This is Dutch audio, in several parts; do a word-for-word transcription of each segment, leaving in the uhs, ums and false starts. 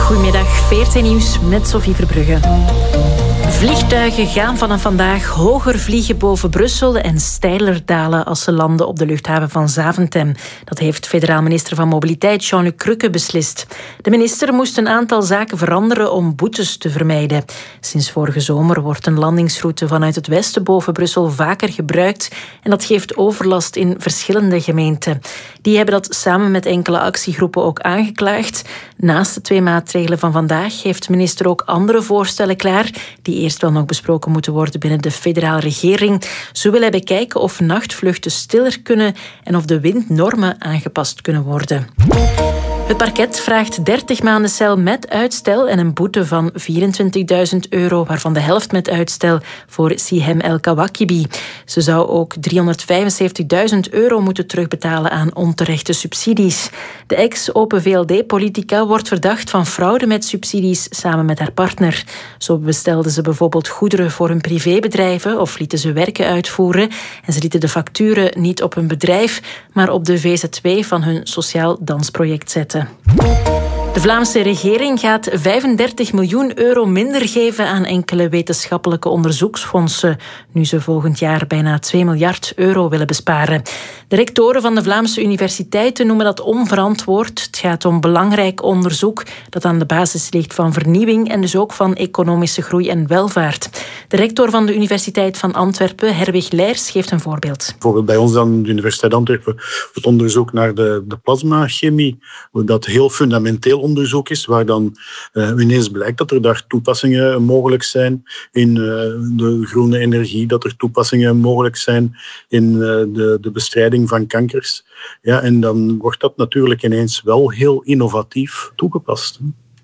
Goedemiddag, V R T Nieuws met Sophie Verbrugge. Vliegtuigen gaan vanaf vandaag hoger vliegen boven Brussel en steiler dalen als ze landen op de luchthaven van Zaventem. Dat heeft federaal minister van Mobiliteit Jean-Luc Crukke beslist. De minister moest een aantal zaken veranderen om boetes te vermijden. Sinds vorige zomer wordt een landingsroute vanuit het westen boven Brussel vaker gebruikt en dat geeft overlast in verschillende gemeenten. Die hebben dat samen met enkele actiegroepen ook aangeklaagd. Naast de twee maatregelen van vandaag heeft de minister ook andere voorstellen klaar die eerst wel nog besproken moeten worden binnen de federale regering. Zo wil hij bekijken of nachtvluchten stiller kunnen en of de windnormen aangepast kunnen worden. Het parket vraagt dertig maanden cel met uitstel en een boete van vierentwintigduizend euro, waarvan de helft met uitstel voor Sihem El Kawakibi. Ze zou ook driehonderdvijfenzeventigduizend euro moeten terugbetalen aan onterechte subsidies. De ex-Open V L D-politica wordt verdacht van fraude met subsidies samen met haar partner. Zo bestelden ze bijvoorbeeld goederen voor hun privébedrijven of lieten ze werken uitvoeren en ze lieten de facturen niet op hun bedrijf, maar op de V Z W van hun sociaal dansproject zetten. De Vlaamse regering gaat vijfendertig miljoen euro minder geven aan enkele wetenschappelijke onderzoeksfondsen, nu ze volgend jaar bijna twee miljard euro willen besparen. De rectoren van de Vlaamse universiteiten noemen dat onverantwoord. Het gaat om belangrijk onderzoek dat aan de basis ligt van vernieuwing en dus ook van economische groei en welvaart. De rector van de Universiteit van Antwerpen, Herwig Leijers, geeft een voorbeeld. Bijvoorbeeld bij ons aan de Universiteit Antwerpen het onderzoek naar de, de plasmachemie, dat heel fundamenteel onderzoek is, waar dan uh, ineens blijkt dat er daar toepassingen mogelijk zijn in uh, de groene energie, dat er toepassingen mogelijk zijn in uh, de, de bestrijding van kankers. Ja, en dan wordt dat natuurlijk ineens wel heel innovatief toegepast.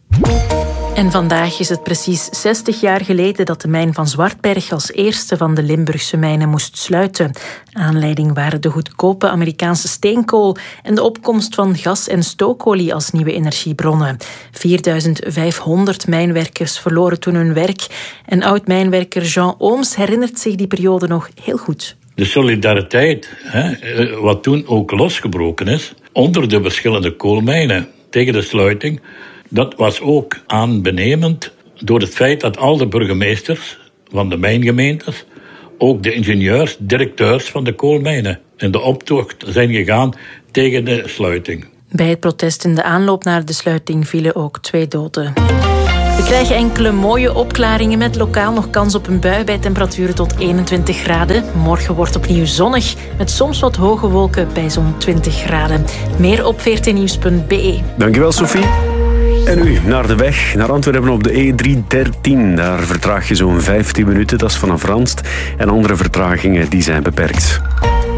En vandaag is het precies zestig jaar geleden dat de mijn van Zwartberg als eerste van de Limburgse mijnen moest sluiten. Aanleiding waren de goedkope Amerikaanse steenkool en de opkomst van gas- en stookolie als nieuwe energiebronnen. vierduizend vijfhonderd mijnwerkers verloren toen hun werk en oud-mijnwerker Jean Ooms herinnert zich die periode nog heel goed. De solidariteit, hè, wat toen ook losgebroken is, onder de verschillende koolmijnen tegen de sluiting, dat was ook aanbenemend door het feit dat al de burgemeesters van de mijngemeentes, ook de ingenieurs, directeurs van de koolmijnen, in de optocht zijn gegaan tegen de sluiting. Bij het protest in de aanloop naar de sluiting vielen ook twee doden. We krijgen enkele mooie opklaringen met lokaal nog kans op een bui bij temperaturen tot eenentwintig graden. Morgen wordt opnieuw zonnig met soms wat hoge wolken bij zo'n twintig graden. Meer op v r t nieuws punt b e. Dankjewel, Sophie. En nu naar de weg, naar Antwerpen op de E driehonderddertien. Daar vertraag je zo'n vijftien minuten, dat is vanaf Ranst. En andere vertragingen die zijn beperkt.